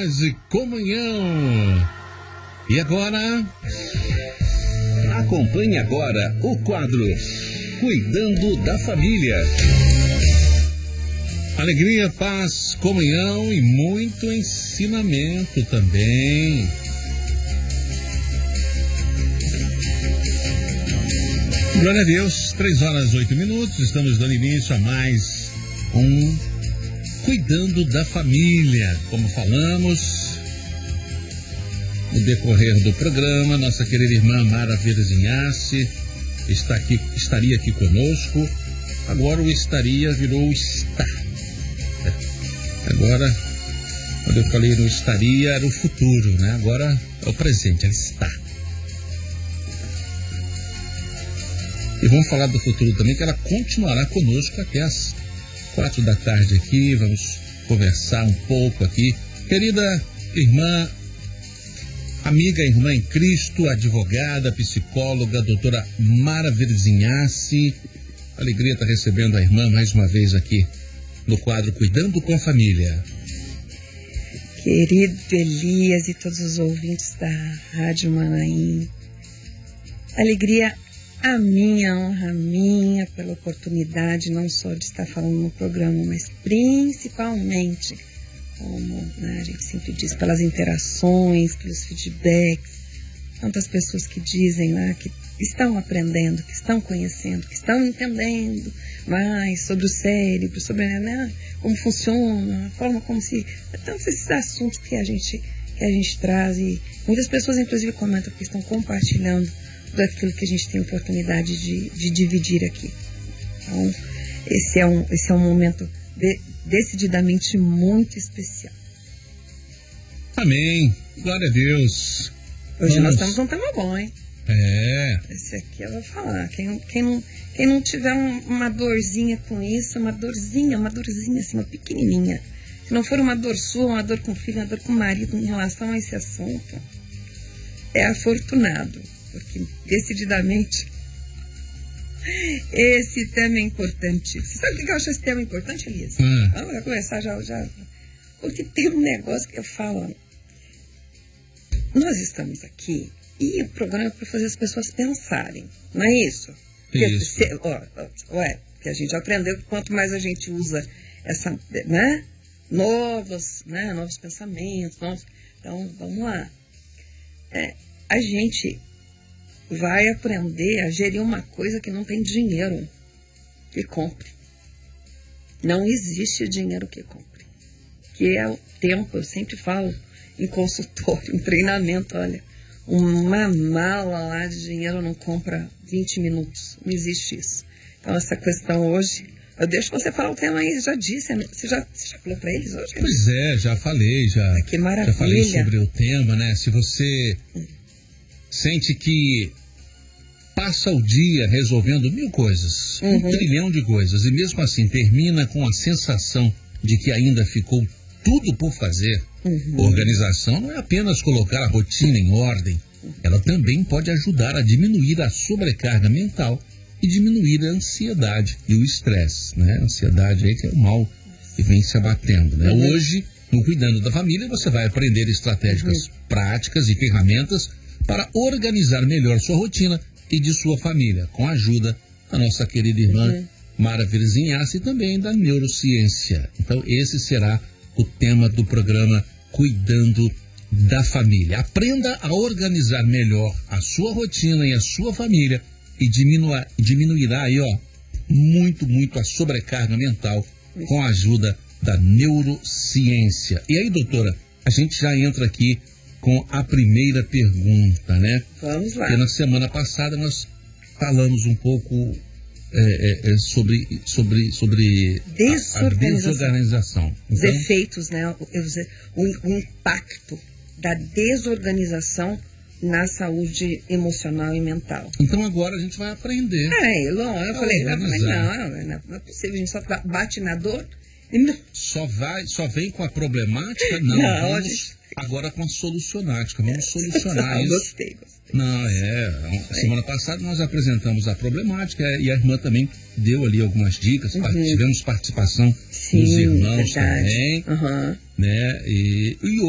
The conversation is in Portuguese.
paz e comunhão. E agora? Acompanhe agora o quadro Cuidando da Família. Alegria, paz, comunhão e muito ensinamento também. Glória a Deus, 3h08, estamos dando início a mais um Cuidando da Família. Como falamos no decorrer do programa, nossa querida irmã Mara Verzinhasse estaria aqui conosco. Agora o estaria virou o está. Agora, quando eu falei no estaria, era o futuro, né? Agora é o presente, ela está. E vamos falar do futuro também, que ela continuará conosco até as 4 da tarde aqui. Vamos conversar um pouco aqui. Querida irmã, amiga, irmã em Cristo, advogada, psicóloga, doutora Mara Verzinhasse. Alegria estar recebendo a irmã mais uma vez aqui no quadro Cuidando com a Família. Querido Elias e todos os ouvintes da Rádio Manaim, alegria a minha, honra minha pela oportunidade não só de estar falando no programa, mas principalmente, como a gente sempre diz, pelas interações, pelos feedbacks, tantas pessoas que dizem lá que estão aprendendo, que estão conhecendo, que estão entendendo mais sobre o cérebro, sobre como funciona, a forma como se... Tantos esses assuntos que a gente traz, e muitas pessoas inclusive comentam que estão compartilhando daquilo que a gente tem oportunidade de dividir aqui. Então, esse é um momento decididamente muito especial. Amém. Glória a Deus. Hoje nós estamos um tema bom, hein? É. Esse aqui eu vou falar. Quem não tiver uma dorzinha com isso, uma dorzinha assim, uma pequenininha. Se não for uma dor sua, uma dor com o filho, uma dor com o marido em relação a esse assunto, é afortunado. Porque, decididamente, esse tema é importante. Você sabe o que eu acho esse tema importante, Elias? Vamos começar já. Porque tem um negócio que eu falo. Nós estamos aqui e o programa é para fazer as pessoas pensarem. Não é isso? Isso. Que a gente aprendeu que quanto mais a gente usa essa, novos pensamentos. Então, vamos lá. A gente vai aprender a gerir uma coisa que não tem dinheiro que compre. Não existe dinheiro que compre. Que é o tempo, eu sempre falo em consultório, em treinamento, olha, uma mala lá de dinheiro não compra 20 minutos. Não existe isso. Então essa questão hoje, eu deixo você falar o tema aí, já disse, você já falou para eles hoje? Pois é, já falei, que maravilha. Já falei sobre o tema, né? Se você sente que passa o dia resolvendo 1000 coisas, 1 trilhão de coisas, e mesmo assim termina com a sensação de que ainda ficou tudo por fazer. Organização não é apenas colocar a rotina em ordem, ela também pode ajudar a diminuir a sobrecarga mental e diminuir a ansiedade e o estresse, né? A ansiedade aí que é o mal que vem se abatendo, né? Hoje, no Cuidando da Família, você vai aprender estratégias práticas e ferramentas para organizar melhor sua rotina e de sua família, com a ajuda da nossa querida irmã Mara Verzinhasse e também da neurociência. Então esse será o tema do programa Cuidando da Família. Aprenda a organizar melhor a sua rotina e a sua família e diminuirá aí, muito a sobrecarga mental com a ajuda da neurociência. E aí, doutora, a gente já entra aqui com a primeira pergunta, né? Vamos lá. Porque na semana passada nós falamos um pouco sobre a desorganização. Os efeitos, né? O impacto da desorganização na saúde emocional e mental. Então agora a gente vai aprender. Eu falei, não é possível, a gente só bate na dor e não. Só vem com a problemática? Não, vamos agora com a solucionática. Vamos solucionar isso. Gostei. Não, semana passada nós apresentamos a problemática e a irmã também deu ali algumas dicas. Tivemos participação dos irmãos também. Uhum. Né? E